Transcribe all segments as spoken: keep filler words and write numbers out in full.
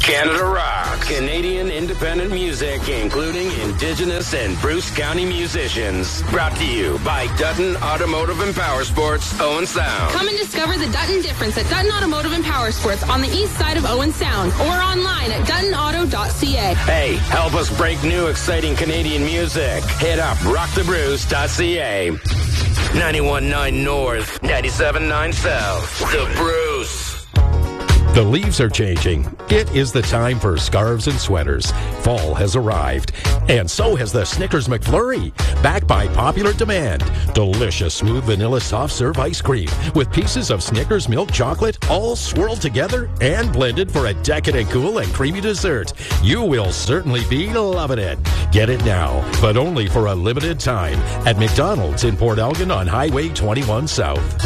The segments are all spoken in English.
Canada Rock, Canadian independent music, including Indigenous and Bruce County musicians. Brought to you by Dutton Automotive and Power Sports, Owen Sound. Come and discover the Dutton difference at Dutton Automotive and Power Sports on the east side of Owen Sound or online at dutton auto dot c a. Hey, help us break new exciting Canadian music. Hit up rock the bruce dot c a. ninety-one point nine North, ninety-seven point nine South. The Bruce. The leaves are changing. It is the time for scarves and sweaters. Fall has arrived. And so has the Snickers McFlurry. Back by popular demand. Delicious smooth vanilla soft serve ice cream with pieces of Snickers milk chocolate all swirled together and blended for a decadent cool and creamy dessert. You will certainly be loving it. Get it now, but only for a limited time at McDonald's in Port Elgin on Highway twenty-one South.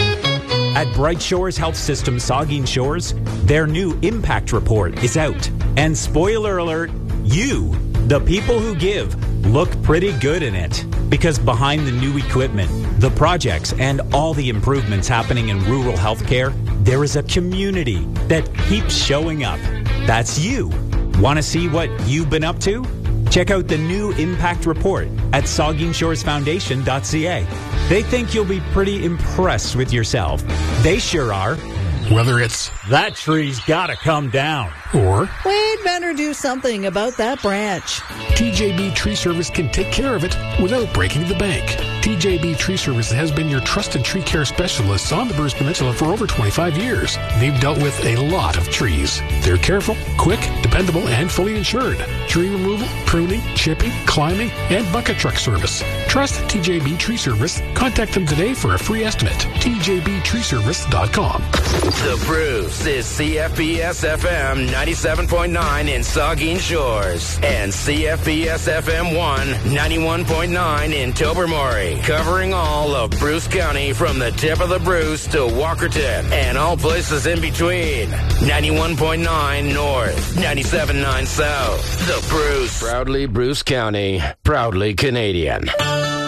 At Bright Shores Health System Saugeen Shores, their new impact report is out. And spoiler alert, you, the people who give, look pretty good in it. Because behind the new equipment, the projects, and all the improvements happening in rural healthcare, there is a community that keeps showing up. That's you. Want to see what you've been up to? Check out the new impact report at saugeen shores foundation dot c a. They think you'll be pretty impressed with yourself. They sure are. Whether it's, that tree's gotta come down, or, we'd better do something about that branch. T J B Tree Service can take care of it without breaking the bank. T J B Tree Service has been your trusted tree care specialists on the Bruce Peninsula for over twenty-five years. They've dealt with a lot of trees. They're careful, quick, dependable, and fully insured. Tree removal, pruning, chipping, climbing, and bucket truck service. Trust T J B Tree Service. Contact them today for a free estimate. T J B tree service dot com. The Bruce is C F B S F M ninety-seven point nine in Saugeen Shores and C F B S F M one ninety-one point nine in Tobermory, covering all of Bruce County from the tip of the Bruce to Walkerton and all places in between. ninety-one point nine North, ninety-seven point nine South. The Bruce. Proudly Bruce County, proudly Canadian.